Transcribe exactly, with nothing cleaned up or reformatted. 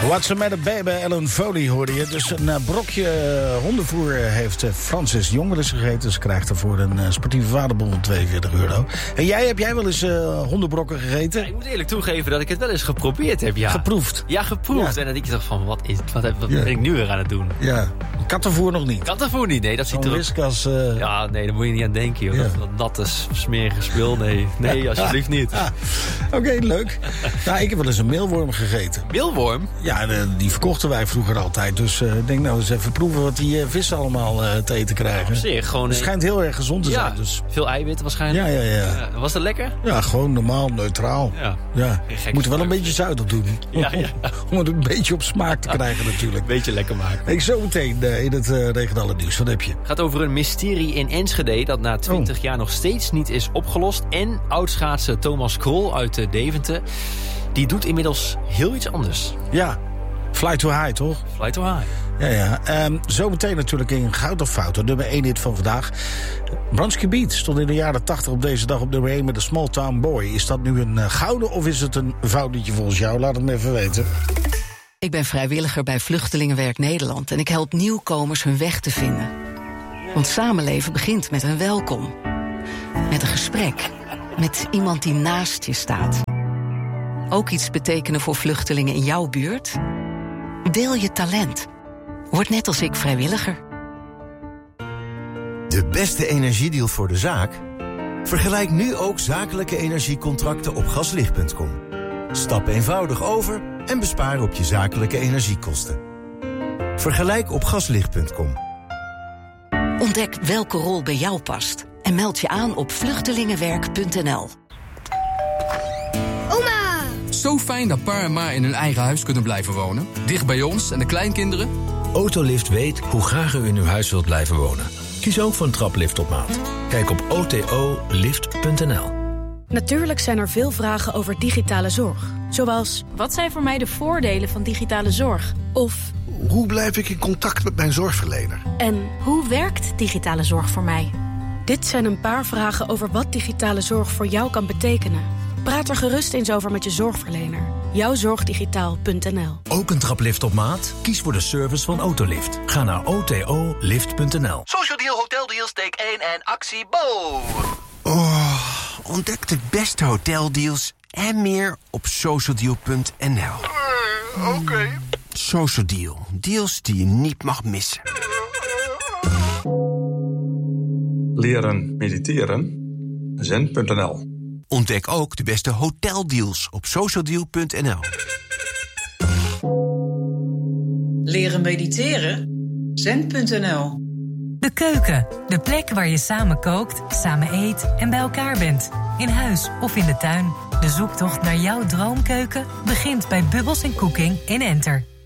What's the matter baby, Ellen Foley hoorde je. Dus een uh, brokje uh, hondenvoer heeft uh, Francis Jongeres gegeten. Ze krijgt ervoor een uh, sportieve vaderbon van tweeënveertig euro. En jij, heb jij wel eens uh, hondenbrokken gegeten? Ja, ik moet eerlijk toegeven dat ik het wel eens geprobeerd heb, ja. Geproefd? Ja, geproefd. Ja. En dan denk je toch van, wat, is, wat, wat ja. ben ik nu weer aan het doen? Ja, kattenvoer nog niet? Kattenvoer niet, nee. Dat ziet er whiskas, uh... Ja, nee, daar moet je niet aan denken, joh. Ja. Dat, dat natte, smerige spul, nee. Nee, alsjeblieft niet. Ah, Oké, okay, leuk. Nou, ik heb wel eens een meelworm gegeten. Meelworm? Ja, de, die verkochten wij vroeger altijd. Dus ik uh, denk nou eens even proeven wat die uh, vissen allemaal uh, te eten krijgen. Op zich, gewoon... Het schijnt heel erg gezond te ja, zijn. Dus. Veel eiwitten waarschijnlijk. Ja, ja, ja, ja. Was dat lekker? Ja, gewoon normaal, neutraal. Ja. Ja. Moet er wel een beetje zout op doen. Ja, ja. Om het een beetje op smaak te krijgen natuurlijk. Een beetje lekker maken. Ik zo meteen uh, in het uh, regionale nieuws. Wat heb je? Het gaat over een mysterie in Enschede dat na twintig oh. jaar nog steeds niet is opgelost. En oudschaatser Thomas Krol uit uh, Deventer, die doet inmiddels heel iets anders. Ja, Fly to High, toch? Fly to High. Ja, ja. Um, zometeen natuurlijk in Goud of Fout, nummer één hit van vandaag. Bronski Beat stond in de jaren tachtig op deze dag op nummer één met de Small Town Boy. Is dat nu een uh, gouden of is het een foutliedje volgens jou? Laat het me even weten. Ik ben vrijwilliger bij Vluchtelingenwerk Nederland en ik help nieuwkomers hun weg te vinden. Want samenleven begint met een welkom. Met een gesprek. Met iemand die naast je staat. Ook iets betekenen voor vluchtelingen in jouw buurt? Deel je talent. Word net als ik vrijwilliger. De beste energiedeal voor de zaak? Vergelijk nu ook zakelijke energiecontracten op gaslicht punt com. Stap eenvoudig over en bespaar op je zakelijke energiekosten. Vergelijk op gaslicht punt com. Ontdek welke rol bij jou past en meld je aan op vluchtelingenwerk punt n l. Oma! Zo fijn dat pa en ma in hun eigen huis kunnen blijven wonen. Dicht bij ons en de kleinkinderen. Autolift weet hoe graag u in uw huis wilt blijven wonen. Kies ook voor een traplift op maat. Kijk op o t o lift punt n l. Natuurlijk zijn er veel vragen over digitale zorg. Zoals, wat zijn voor mij de voordelen van digitale zorg? Of, hoe blijf ik in contact met mijn zorgverlener? En hoe werkt digitale zorg voor mij? Dit zijn een paar vragen over wat digitale zorg voor jou kan betekenen. Praat er gerust eens over met je zorgverlener. jouwzorgdigitaal punt n l. Ook een traplift op maat? Kies voor de service van Autolift. Ga naar o t o lift punt n l. Social Deal, Hoteldeals, take één en actie Bo! Oh, ontdek de beste hoteldeals en meer op social deal punt n l. Uh, Oké. Okay. Social Deal. Deals die je niet mag missen. Leren mediteren. zen punt n l. Ontdek ook de beste hoteldeals op social deal punt n l. Leren mediteren? zen punt n l. De keuken, de plek waar je samen kookt, samen eet en bij elkaar bent. In huis of in de tuin. De zoektocht naar jouw droomkeuken begint bij Bubbles en Cooking in Enter.